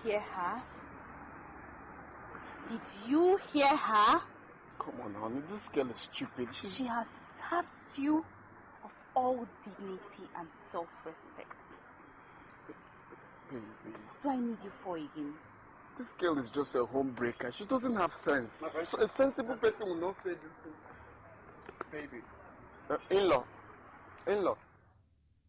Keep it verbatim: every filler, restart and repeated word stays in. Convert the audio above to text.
hear her? Did you hear her? Come on, honey. This girl is stupid. She's... She has starved you of all dignity and self-respect. Baby. So I need you for again. This girl is just a homebreaker. She doesn't have sense. So a sensible person will not say this thing. Baby. Uh, in-law. In-law.